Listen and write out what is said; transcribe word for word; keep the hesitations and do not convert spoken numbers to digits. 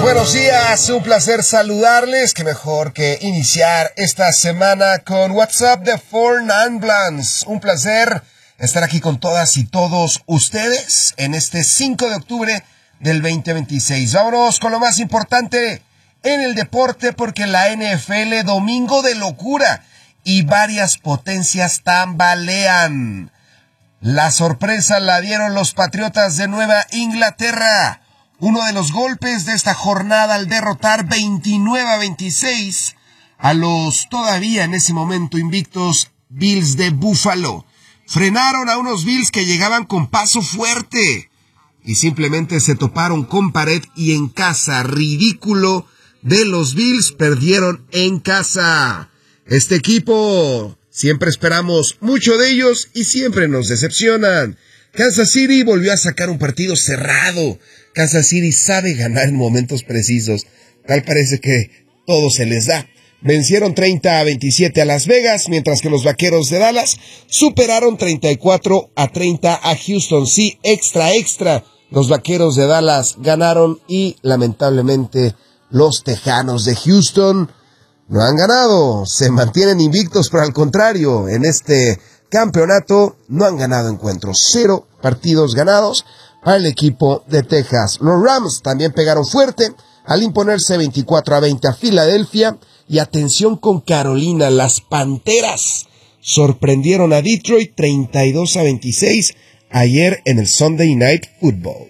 buenos días, un placer saludarles. Qué mejor que iniciar esta semana con WhatsApp de Four Nine Blondes. Un placer estar aquí con todas y todos ustedes en este cinco de octubre del veinte veintiséis. Vámonos con lo más importante en el deporte, porque la N F L, domingo de locura y varias potencias tambalean. La sorpresa la dieron los Patriotas de Nueva Inglaterra. Uno de los golpes de esta jornada al derrotar veintinueve a veintiséis a los todavía en ese momento invictos Bills de Buffalo. Frenaron a unos Bills que llegaban con paso fuerte y simplemente se toparon con pared y en casa. Ridículo de los Bills, perdieron en casa. Este equipo, siempre esperamos mucho de ellos y siempre nos decepcionan. Kansas City volvió a sacar un partido cerrado. Kansas City sabe ganar en momentos precisos. Tal parece que todo se les da. Vencieron treinta a veintisiete a Las Vegas, mientras que los Vaqueros de Dallas superaron treinta y cuatro a treinta a Houston. Sí, extra, extra. Los Vaqueros de Dallas ganaron y lamentablemente los Tejanos de Houston no han ganado. Se mantienen invictos, pero al contrario, en este campeonato no han ganado encuentros. Cero partidos ganados al equipo de Texas. Los Rams también pegaron fuerte al imponerse veinticuatro a veinte a Filadelfia. Y atención con Carolina, las Panteras sorprendieron a Detroit treinta y dos a veintiséis ayer en el Sunday Night Football.